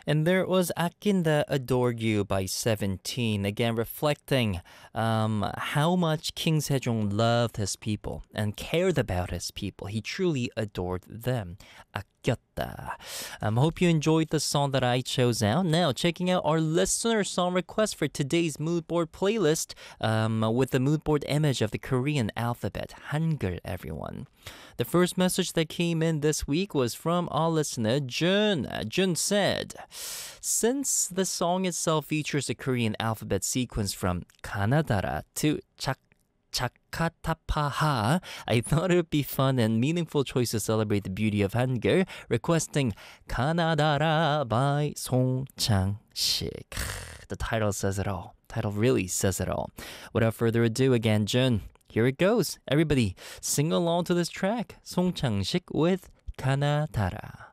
And there was Akinda Adore You by 17, again reflecting how much King Sejong loved his people and cared about his people. He truly adored them. 아꼈다. Hope you enjoyed the song that I chose out. Now, checking out our listener song request for today's mood board playlist with the mood board image of the Korean alphabet, Hangul, everyone. The first message that came in this week was from our listener, Jun. Jun said, since the song itself features the Korean alphabet sequence from Kanadara to Chakatapaha, I thought it would be fun and meaningful choice to celebrate the beauty of Hangul, requesting Kanadara by Song Chang-sik. The title says it all. Title really says it all. Without further ado, again, Jun, here it goes. Everybody, sing along to this track. Song Chang-sik with Kanadara.